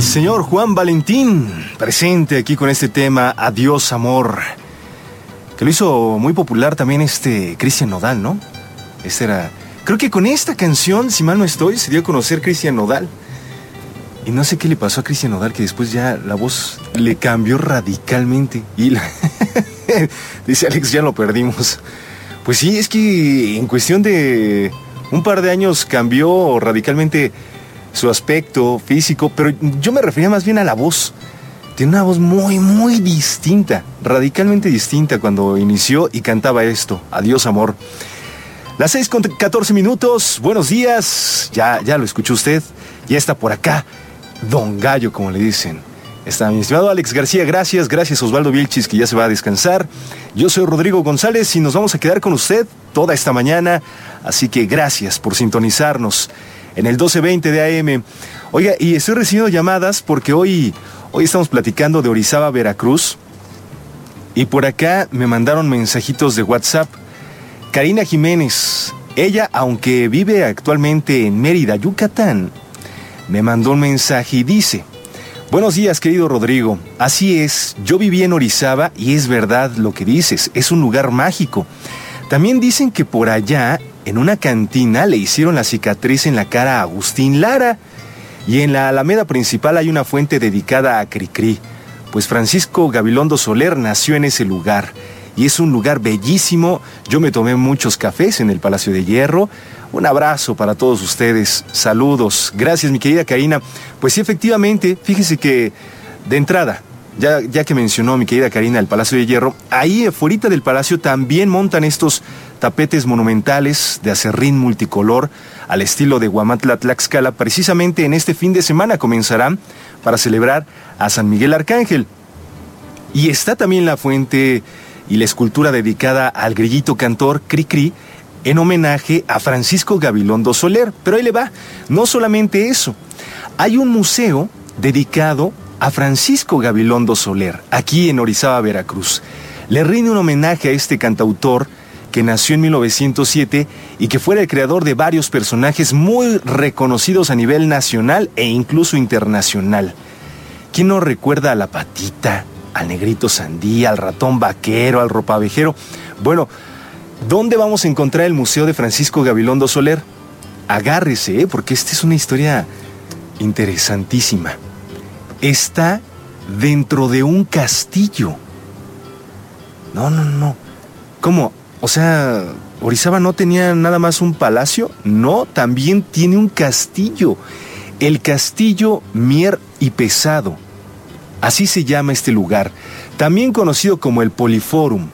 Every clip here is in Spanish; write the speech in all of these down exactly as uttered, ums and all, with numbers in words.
El señor Juan Valentín, presente aquí con este tema Adiós Amor, que lo hizo muy popular también este Cristian Nodal, ¿no? Este era... Creo que con esta canción, si mal no estoy, se dio a conocer Cristian Nodal. Y no sé qué le pasó a Cristian Nodal, que después ya la voz le cambió radicalmente. Y la... dice Alex, ya lo perdimos. Pues sí, es que en cuestión de un par de años cambió radicalmente su aspecto físico, pero yo me refería más bien a la voz. Tiene una voz muy, muy distinta, radicalmente distinta cuando inició y cantaba esto, Adiós Amor. Las seis con catorce minutos, buenos días, ya, ya lo escuchó usted, ya está por acá, Don Gallo, como le dicen. Está mi estimado Alex García, gracias, gracias Osvaldo Vilchis, que ya se va a descansar. Yo soy Rodrigo González y nos vamos a quedar con usted toda esta mañana, así que gracias por sintonizarnos en el doce veinte de A M. Oiga, y estoy recibiendo llamadas porque hoy, hoy estamos platicando de Orizaba, Veracruz, y por acá me mandaron mensajitos de WhatsApp. Karina Jiménez, ella, aunque vive actualmente en Mérida, Yucatán, me mandó un mensaje y dice: buenos días, querido Rodrigo. Así es, yo viví en Orizaba y es verdad lo que dices, es un lugar mágico. También dicen que por allá, en una cantina, le hicieron la cicatriz en la cara a Agustín Lara. Y en la Alameda principal hay una fuente dedicada a Cricri, pues Francisco Gabilondo Soler nació en ese lugar. Y es un lugar bellísimo. Yo me tomé muchos cafés en el Palacio de Hierro. Un abrazo para todos ustedes. Saludos. Gracias, mi querida Karina. Pues sí, efectivamente, fíjese que de entrada, ya, ya que mencionó mi querida Karina el Palacio de Hierro, ahí afuera del palacio también montan estos tapetes monumentales de acerrín multicolor al estilo de Huamantla, Tlaxcala. Precisamente en este fin de semana comenzarán para celebrar a San Miguel Arcángel. Y está también la fuente y la escultura dedicada al grillito cantor Cricri, en homenaje a Francisco Gabilondo Soler. Pero ahí le va, no solamente eso. Hay un museo dedicado a Francisco Gabilondo Soler, aquí en Orizaba, Veracruz. Le rinde un homenaje a este cantautor que nació en mil novecientos siete y que fue el creador de varios personajes muy reconocidos a nivel nacional e incluso internacional. ¿Quién no recuerda a La Patita, al Negrito Sandía, al Ratón Vaquero, al Ropavejero? Bueno, ¿dónde vamos a encontrar el Museo de Francisco Gabilondo Soler? Agárrese, ¿eh? Porque esta es una historia interesantísima. Está dentro de un castillo. No, no, no. ¿Cómo? O sea, ¿Orizaba no tenía nada más un palacio? No, también tiene un castillo. El Castillo Mier y Pesado. Así se llama este lugar, también conocido como el Poliforum.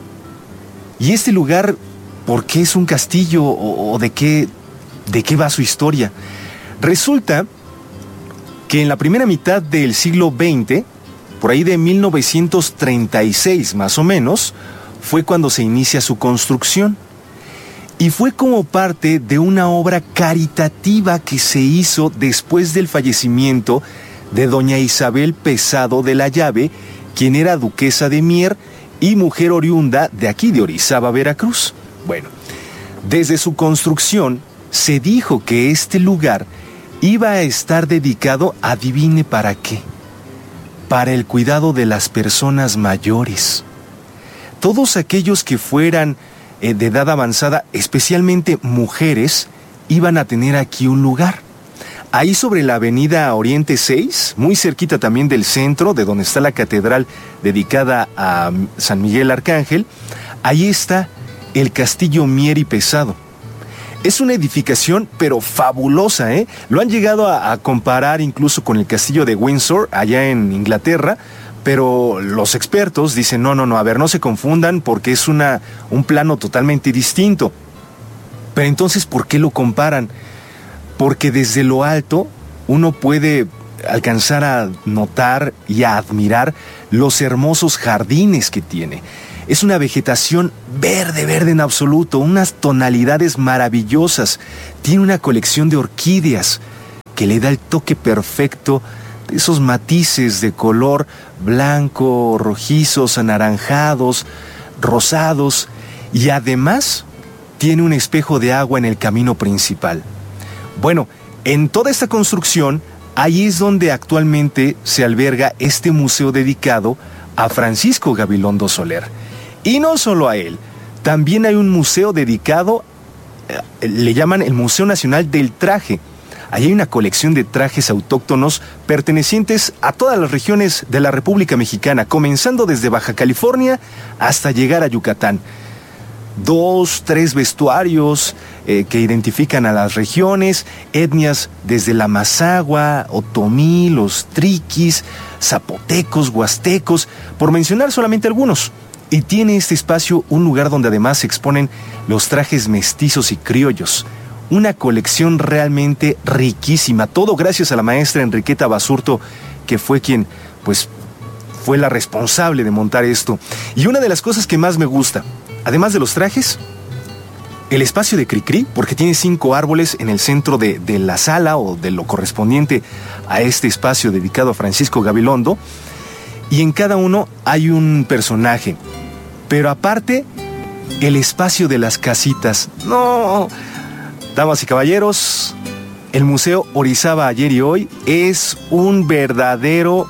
Y este lugar, ¿por qué es un castillo o, o de qué, de qué va su historia? Resulta que en la primera mitad del siglo veinte, por ahí de mil novecientos treinta y seis más o menos, fue cuando se inicia su construcción. Y fue como parte de una obra caritativa que se hizo después del fallecimiento de doña Isabel Pesado de la Llave, quien era duquesa de Mier y mujer oriunda de aquí de Orizaba, Veracruz. Bueno, desde su construcción se dijo que este lugar iba a estar dedicado, adivine para qué, para el cuidado de las personas mayores. Todos aquellos que fueran eh, de edad avanzada, especialmente mujeres, iban a tener aquí un lugar. Ahí sobre la avenida Oriente seis, muy cerquita también del centro, de donde está la catedral dedicada a San Miguel Arcángel, ahí está el Castillo Mier y Pesado. Es una edificación, pero fabulosa, ¿eh? Lo han llegado a, a comparar incluso con el Castillo de Windsor, allá en Inglaterra, pero los expertos dicen, no, no, no, a ver, no se confundan porque es una, un plano totalmente distinto. Pero entonces, ¿por qué lo comparan? Porque desde lo alto uno puede alcanzar a notar y a admirar los hermosos jardines que tiene. Es una vegetación verde, verde en absoluto, unas tonalidades maravillosas. Tiene una colección de orquídeas que le da el toque perfecto de esos matices de color blanco, rojizos, anaranjados, rosados. Y además tiene un espejo de agua en el camino principal. Bueno, en toda esta construcción Ahí es donde actualmente se alberga este museo dedicado a Francisco Gabilondo Soler. Y no solo a él, también hay un museo dedicado, eh, le llaman el Museo Nacional del Traje. Ahí hay una colección de trajes autóctonos pertenecientes a todas las regiones de la República Mexicana, comenzando desde Baja California hasta llegar a Yucatán. Dos, tres vestuarios eh, que identifican a las regiones, etnias desde la Mazahua, Otomí, los Triquis, Zapotecos, Huastecos, por mencionar solamente algunos. Y tiene este espacio un lugar donde además se exponen los trajes mestizos y criollos. Una colección realmente riquísima, todo gracias a la maestra Enriqueta Basurto, que fue quien, pues, fue la responsable de montar esto. Y una de las cosas que más me gusta, además de los trajes, el espacio de Cricri, porque tiene cinco árboles en el centro de, de la sala o de lo correspondiente a este espacio dedicado a Francisco Gabilondo, y en cada uno hay un personaje. Pero aparte, el espacio de las casitas. No, damas y caballeros, el Museo Orizaba Ayer y Hoy es un verdadero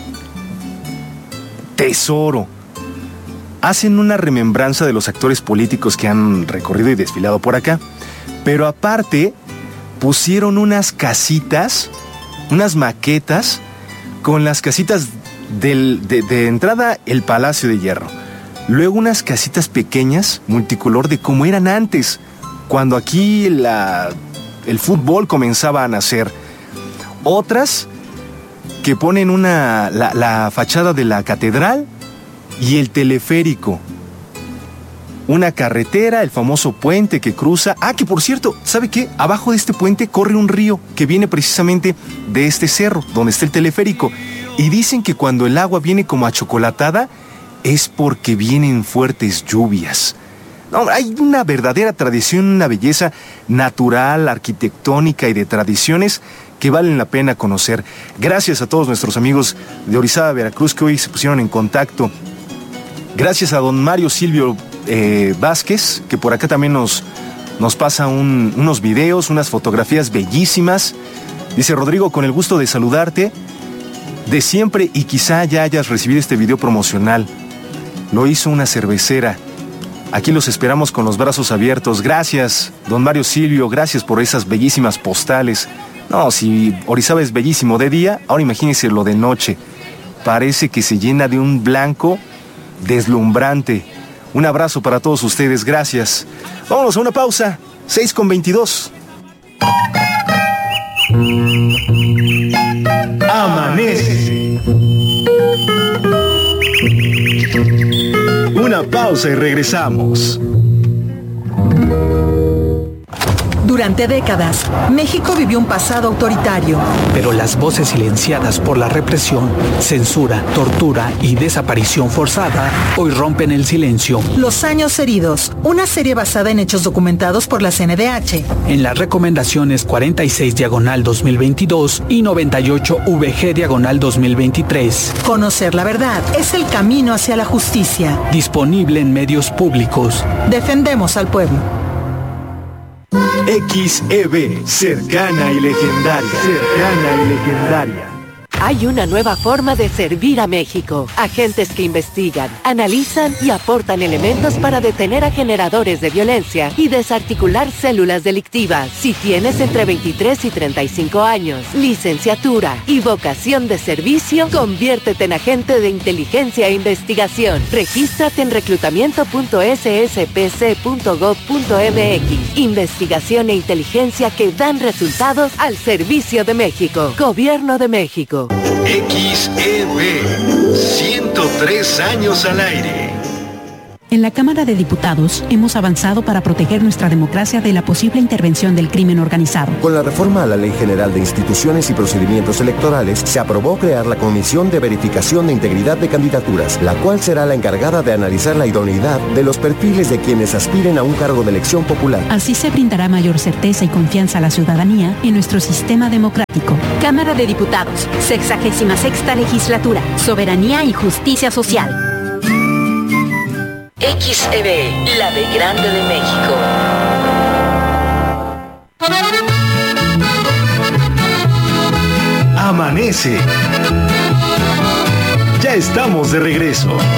tesoro. Hacen una remembranza de los actores políticos que han recorrido y desfilado por acá, pero aparte pusieron unas casitas, unas maquetas con las casitas del, de, de entrada, el Palacio de Hierro, luego unas casitas pequeñas multicolor de como eran antes, cuando aquí la, el fútbol comenzaba a nacer, otras que ponen una, la, la fachada de la catedral y el teleférico, una carretera, el famoso puente que cruza. Ah, que por cierto, ¿sabe qué? Abajo de este puente corre un río que viene precisamente de este cerro, donde está el teleférico. Y dicen que cuando el agua viene como achocolatada, es porque vienen fuertes lluvias. No, hay una verdadera tradición, una belleza natural, arquitectónica y de tradiciones que valen la pena conocer. Gracias a todos nuestros amigos de Orizaba, Veracruz, que hoy se pusieron en contacto. Gracias a don Mario Silvio eh, Vázquez, que por acá también nos, nos pasa un, unos videos, unas fotografías bellísimas. Dice: Rodrigo, con el gusto de saludarte de siempre, y quizá ya hayas recibido este video promocional. Lo hizo una cervecera. Aquí los esperamos con los brazos abiertos. Gracias, don Mario Silvio, gracias por esas bellísimas postales. No, si Orizaba es bellísimo de día, ahora imagínense lo de noche. Parece que se llena de un blanco deslumbrante. Un abrazo para todos ustedes, gracias. Vámonos a una pausa, seis con veintidós. Amanece. Una pausa y regresamos. Durante décadas, México vivió un pasado autoritario. Pero las voces silenciadas por la represión, censura, tortura y desaparición forzada hoy rompen el silencio. Los años heridos, una serie basada en hechos documentados por la C N D H. En las recomendaciones cuarenta y seis diagonal dos mil veintidós y noventa y ocho V G diagonal dos mil veintitrés. Conocer la verdad es el camino hacia la justicia. Disponible en medios públicos. Defendemos al pueblo. X E B, cercana y legendaria. Cercana y legendaria. Hay una nueva forma de servir a México. Agentes que investigan, analizan y aportan elementos para detener a generadores de violencia y desarticular células delictivas. Si tienes entre veintitrés y treinta y cinco años, licenciatura y vocación de servicio, conviértete en agente de inteligencia e investigación. Regístrate en reclutamiento punto s s p c punto gov punto m x. Investigación e inteligencia que dan resultados al servicio de México. Gobierno de México. X E B, ciento tres años al aire. En la Cámara de Diputados hemos avanzado para proteger nuestra democracia de la posible intervención del crimen organizado. Con la reforma a la Ley General de Instituciones y Procedimientos Electorales, se aprobó crear la Comisión de Verificación de Integridad de Candidaturas, la cual será la encargada de analizar la idoneidad de los perfiles de quienes aspiren a un cargo de elección popular. Así se brindará mayor certeza y confianza a la ciudadanía en nuestro sistema democrático. Cámara de Diputados, sexagésima sexta legislatura, Soberanía y Justicia Social. X E B, la B grande de México. amanece. Ya estamos de regreso.